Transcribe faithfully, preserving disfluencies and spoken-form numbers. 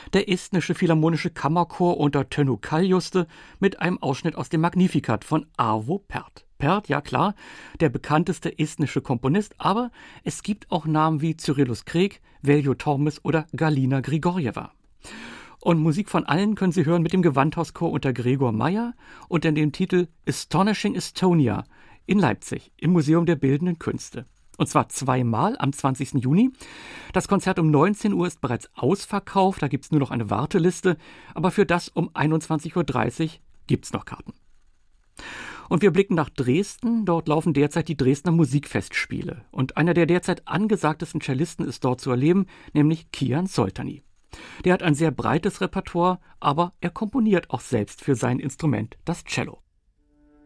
der estnische Philharmonische Kammerchor unter Tönö Kaljuste mit einem Ausschnitt aus dem Magnificat von Arvo Pärt. Pärt, ja klar, der bekannteste estnische Komponist, aber es gibt auch Namen wie Cyrillus Krek, Veljo Tormes oder Galina Grigorjeva. Und Musik von allen können Sie hören mit dem Gewandhauschor unter Gregor Meyer unter dem Titel Astonishing Estonia in Leipzig im Museum der Bildenden Künste. Und zwar zweimal am zwanzigsten Juni. Das Konzert um neunzehn Uhr ist bereits ausverkauft, da gibt es nur noch eine Warteliste, aber für das um einundzwanzig Uhr dreißig gibt es noch Karten. Und wir blicken nach Dresden. Dort laufen derzeit die Dresdner Musikfestspiele. Und einer der derzeit angesagtesten Cellisten ist dort zu erleben, nämlich Kian Soltani. Der hat ein sehr breites Repertoire, aber er komponiert auch selbst für sein Instrument, das Cello.